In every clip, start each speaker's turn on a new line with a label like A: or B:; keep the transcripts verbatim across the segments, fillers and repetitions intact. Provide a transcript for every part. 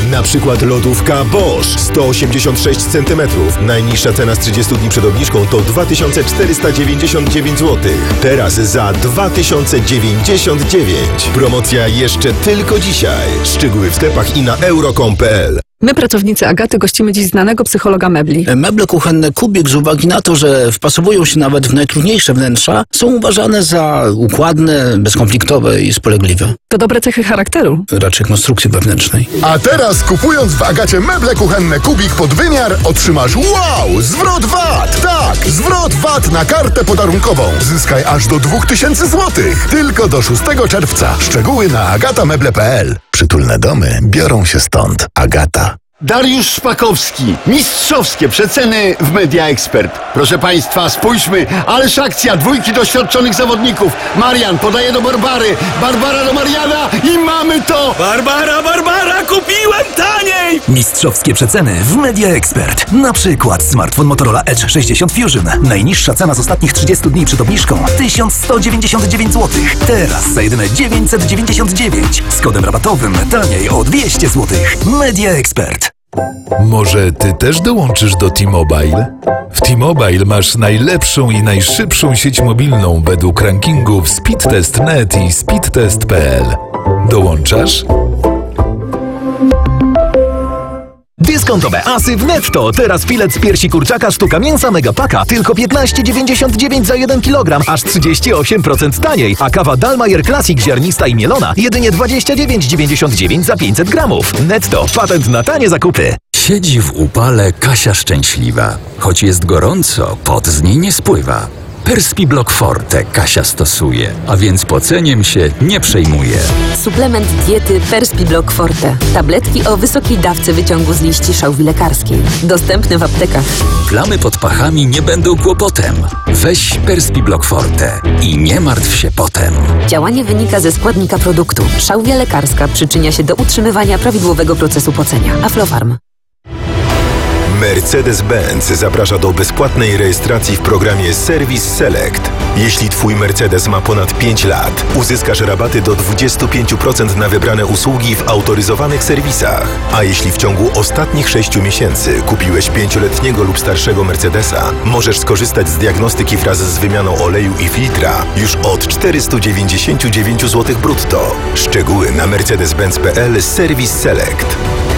A: Na przykład lodówka Bosch sto osiemdziesiąt sześć centymetrów. Najniższa cena z trzydziestu dni przed obniżką to dwa tysiące czterysta dziewięćdziesiąt dziewięć złotych. Teraz za dwa tysiące dziewięćdziesiąt dziewięć. Promocja jeszcze tylko dzisiaj. Szczegóły w sklepach i na euro kropka com kropka p l.
B: My, pracownicy Agaty, gościmy dziś znanego psychologa mebli.
C: Meble kuchenne Kubik, z uwagi na to, że wpasowują się nawet w najtrudniejsze wnętrza, są uważane za układne, bezkonfliktowe i spolegliwe.
B: To dobre cechy charakteru.
C: Raczej konstrukcji wewnętrznej.
D: A teraz kupując w Agacie meble kuchenne Kubik pod wymiar otrzymasz wow! Zwrot V A T! Tak! Zwrot V A T na kartę podarunkową. Zyskaj aż do dwa tysiące złotych. Tylko do szóstego czerwca. Szczegóły na agatameble kropka p l. Przytulne domy biorą się stąd. Agata.
E: Dariusz Szpakowski. Mistrzowskie przeceny w Media Expert. Proszę Państwa, spójrzmy, ależ akcja, dwójki doświadczonych zawodników. Marian podaje do Barbary, Barbara do Mariana i mamy to!
F: Barbara, Barbara, kupiłem taniej! Mistrzowskie przeceny w Media Expert. Na przykład smartfon Motorola Edge sześćdziesiąt Fusion. Najniższa cena z ostatnich trzydziestu dni przed obniżką tysiąc sto dziewięćdziesiąt dziewięć złotych. Teraz za jedyne dziewięćset dziewięćdziesiąt dziewięć. Z kodem rabatowym taniej o dwieście złotych. Media Expert.
G: Może ty też dołączysz do T-Mobile? W T-Mobile masz najlepszą i najszybszą sieć mobilną według rankingów Speedtest kropka net i speedtest kropka p l. Dołączasz?
H: Dyskontowe asy w Netto. Teraz filet z piersi kurczaka sztuka mięsa Megapaka tylko piętnaście dziewięćdziesiąt dziewięć za jeden kilogram, aż trzydzieści osiem procent taniej. A kawa Dalmayer Classic ziarnista i mielona jedynie dwadzieścia dziewięć dziewięćdziesiąt dziewięć za pięćset gramów. Netto. Patent na tanie zakupy.
I: Siedzi w upale Kasia szczęśliwa. Choć jest gorąco, pot z niej nie spływa. Perspiblock Forte Kasia stosuje, a więc poceniem się nie przejmuje.
J: Suplement diety Perspiblock Forte. Tabletki o wysokiej dawce wyciągu z liści szałwi lekarskiej. Dostępne w aptekach.
I: Plamy pod pachami nie będą kłopotem. Weź Perspiblock Forte i nie martw się potem.
J: Działanie wynika ze składnika produktu. Szałwia lekarska przyczynia się do utrzymywania prawidłowego procesu pocenia. Aflofarm.
A: Mercedes-Benz zaprasza do bezpłatnej rejestracji w programie Service Select. Jeśli Twój Mercedes ma ponad pięć lat, uzyskasz rabaty do dwadzieścia pięć procent na wybrane usługi w autoryzowanych serwisach. A jeśli w ciągu ostatnich sześciu miesięcy kupiłeś pięcioletniego lub starszego Mercedesa, możesz skorzystać z diagnostyki wraz z wymianą oleju i filtra już od czterysta dziewięćdziesiąt dziewięć złotych brutto. Szczegóły na mercedes benz kropka p l Service Select.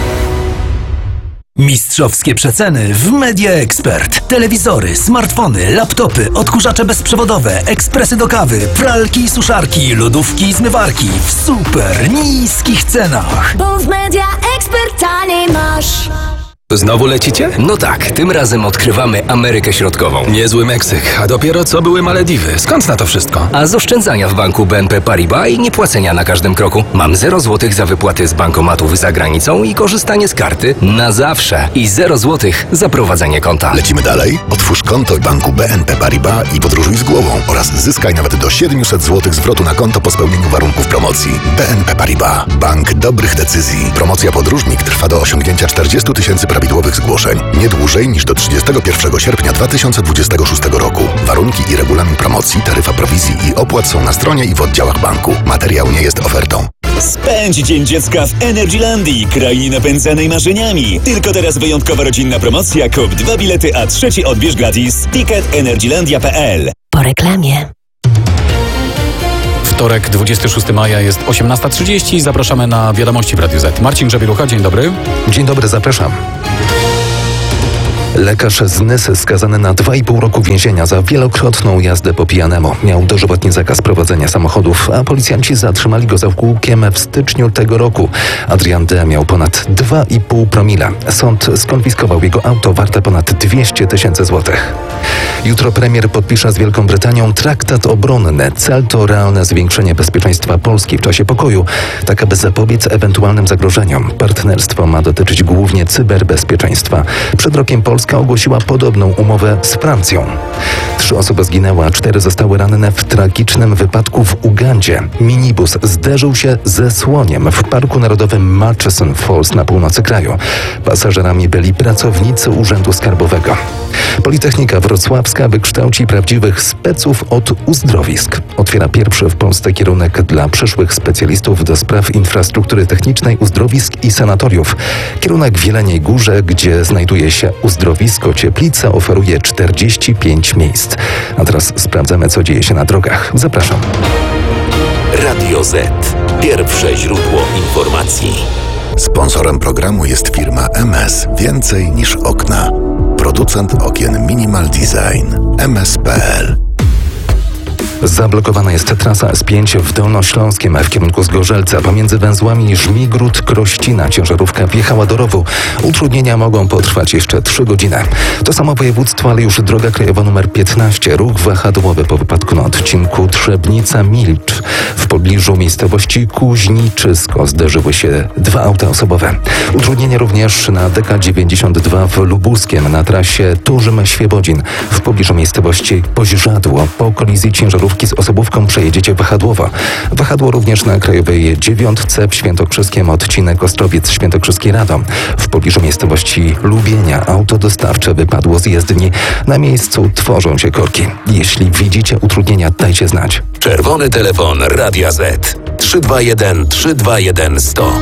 F: Mistrzowskie przeceny w Media Expert. Telewizory, smartfony, laptopy, odkurzacze bezprzewodowe, ekspresy do kawy, pralki i suszarki, lodówki i zmywarki w super niskich cenach.
K: Bo w Media Expert taniej masz.
L: Znowu lecicie? No tak, tym razem odkrywamy Amerykę Środkową.
M: Niezły Meksyk, a dopiero co były Malediwy. Skąd na to wszystko?
L: A z oszczędzania w banku B N P Paribas i niepłacenia na każdym kroku. Mam zero złotych za wypłaty z bankomatów za granicą i korzystanie z karty na zawsze. I zero złotych za prowadzenie konta.
D: Lecimy dalej? Otwórz konto w banku B N P Paribas i podróżuj z głową oraz zyskaj nawet do siedemset złotych zwrotu na konto po spełnieniu warunków promocji. B N P Paribas. Bank dobrych decyzji. Promocja podróżnik trwa do osiągnięcia czterdziestu tysięcy prawidłowych zgłoszeń. Nie dłużej niż do trzydziestego pierwszego sierpnia dwa tysiące dwudziestego szóstego roku. Warunki i regulamin promocji, taryfa prowizji i opłat są na stronie i w oddziałach banku. Materiał nie jest ofertą.
N: Spędź Dzień Dziecka w Energylandii, krainie napędzanej marzeniami. Tylko teraz wyjątkowa rodzinna promocja. Kup dwa bilety, a trzeci odbierz gratis. Ticket energylandia kropka p l.
J: Po reklamie.
O: Wtorek, dwudziestego szóstego maja jest osiemnasta trzydzieści. Zapraszamy na Wiadomości w Radiu Z. Marcin Grzebielucha, dzień dobry.
P: Dzień dobry, zapraszam. Lekarz z Nysy skazany na dwa i pół roku więzienia za wielokrotną jazdę po pijanemu. Miał dożywotni zakaz prowadzenia samochodów, a policjanci zatrzymali go za kółkiem w styczniu tego roku. Adrian D. miał ponad dwa i pół promila. Sąd skonfiskował jego auto warte ponad dwieście tysięcy złotych. Jutro premier podpisze z Wielką Brytanią traktat obronny. Cel to realne zwiększenie bezpieczeństwa Polski w czasie pokoju, tak aby zapobiec ewentualnym zagrożeniom. Partnerstwo ma dotyczyć głównie cyberbezpieczeństwa. Przed rokiem Polska Polska ogłosiła podobną umowę z Francją. Trzy osoby zginęły, a cztery zostały ranne w tragicznym wypadku w Ugandzie. Minibus zderzył się ze słoniem w Parku Narodowym Murchison Falls na północy kraju. Pasażerami byli pracownicy Urzędu Skarbowego. Politechnika Wrocławska wykształci prawdziwych speców od uzdrowisk. Otwiera pierwszy w Polsce kierunek dla przyszłych specjalistów do spraw infrastruktury technicznej, uzdrowisk i sanatoriów. Kierunek w Jeleniej Górze, gdzie znajduje się uzdrowisko Cieplice, oferuje czterdzieści pięć miejsc. A teraz sprawdzamy, co dzieje się na drogach. Zapraszam.
Q: Radio Z. Pierwsze źródło informacji.
D: Sponsorem programu jest firma M S Więcej niż okna. Producent okien Minimal Design. M S kropka p l.
P: Zablokowana jest trasa S pięć w Dolnośląskiem w kierunku Zgorzelca. Pomiędzy węzłami Żmigród-Krościna ciężarówka wjechała do rowu. Utrudnienia mogą potrwać jeszcze trzy godziny. To samo województwo, ale już droga krajowa numer piętnaście. Ruch wahadłowy po wypadku na odcinku Trzebnica-Milcz. W pobliżu miejscowości Kuźniczysko zderzyły się dwa auta osobowe. Utrudnienia również na D K dziewięćdziesiąt dwa w Lubuskiem na trasie Turzym-Świebodzin. W pobliżu miejscowości Poziżadło po kolizji ciężarówki z osobówką przejedziecie wahadłowo. Wahadło również na krajowej dziewiątce w Świętokrzyskiem odcinek Ostrowiec-Świętokrzyski Radom. W pobliżu miejscowości Lubienia auto dostawcze wypadło z jezdni. Na miejscu tworzą się korki. Jeśli widzicie utrudnienia, dajcie znać.
Q: Czerwony telefon Radia Z. trzy dwa jeden trzy dwa jeden sto.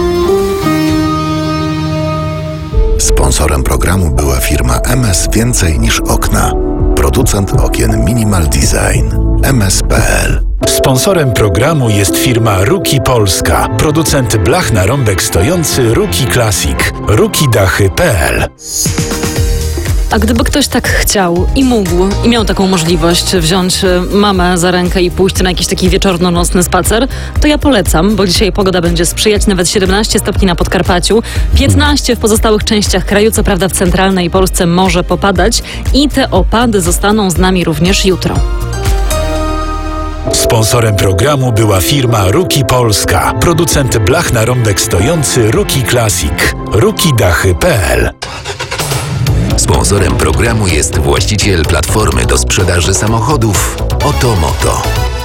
D: Sponsorem programu była firma M S Więcej niż okna. Producent okien Minimal Design. M S kropka p l.
G: Sponsorem programu jest firma Ruki Polska. Producent blach na rąbek stojący Ruki Classic. ruki dachy kropka p l.
R: A gdyby ktoś tak chciał i mógł, i miał taką możliwość wziąć mamę za rękę i pójść na jakiś taki wieczorno-nocny spacer, to ja polecam, bo dzisiaj pogoda będzie sprzyjać, nawet siedemnaście stopni na Podkarpaciu, piętnaście w pozostałych częściach kraju, co prawda w centralnej Polsce może popadać i te opady zostaną z nami również jutro.
G: Sponsorem programu była firma Ruki Polska. Producent blach na rąbek stojący Ruki Classic. ruki dachy kropka p l.
Q: Sponsorem programu jest właściciel platformy do sprzedaży samochodów Otomoto.